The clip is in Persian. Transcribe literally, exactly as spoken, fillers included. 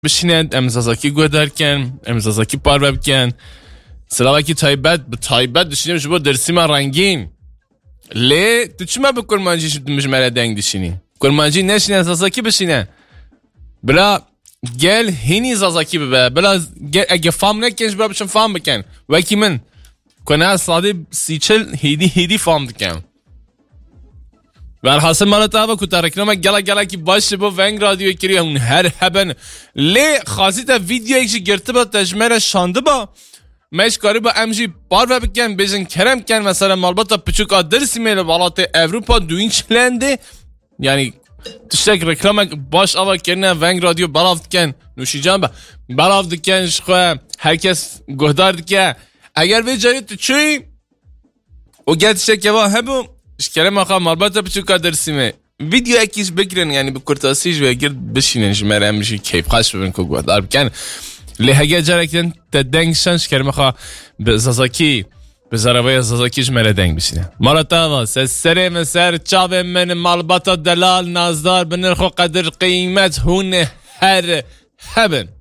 بشینند امزازاکی گودار کن امزازاکی پار بکن سلاوکی تایبت به تایبت دشینیم شبا درسی من رنگین لی تو چی ما به کرمانجی شد مجمره دنگ دشینی کرمانجی نشینه زازاکی بشینه بلا گل هینی زازاکی ببه بلا اگه فام نکنش بلا بشن فام بکن وکی من کنه ساده سی چل هیدی هیدی فام دکن برحاصل مالا تابا که ترکنامه گلا گلا کی باشه با ونگ رادیو کری اون هر هبن لی خاصی تا ویدیو ایکشی گرته با تجمهر شانده با مش کاری با امجی بار و بکن بیشن کرم کن مثلا مالباتا پچوک آدرسی میل بالات اوروپا دوین چلنده یعنی تشتک رکلام باش آوا کرنه ونگ رادیو برافت کن نوشی جان با برافت کن شخواه هر کس گهدار که اگر وی جایی تو چوی و گه تشتک یوا هبو اشکرم آخوا مالباتا پچوک آدرسی می ویدیو اکیش بگیرن یعنی به کرتاسیش و گرد بشینن جمعه همشی کیف خاش ببین که گهدار بکن لهجه جرکتن تدنگشانش کرم خوا به زازاکی به زراوی زازاکیش مره دنگ بشینه مالا تاوا سر مسر چاب من مالباتا دلال نازدار بنرخو قدر قیمت هون هر هبن